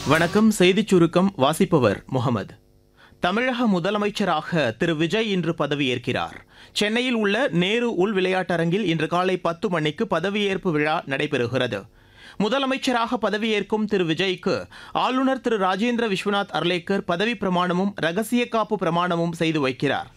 வணக்கம். செய்திச் சுருக்கம் வாசிப்பவர் முகமது. தமிழக முதலமைச்சராக திரு விஜய் இன்று பதவியேற்கிறார். சென்னையில் உள்ள நேரு உள் விளையாட்டரங்கில் இன்று காலை 10 மணிக்கு பதவியேற்பு விழா நடைபெறுகிறது. முதலமைச்சராக பதவியேற்கும் திரு விஜய்க்கு ஆளுநர் திரு ராஜேந்திர விஸ்வநாத் அர்லேக்கர் பதவி பிரமாணமும் ரகசிய காப்பு பிரமாணமும் செய்து வைக்கிறார்.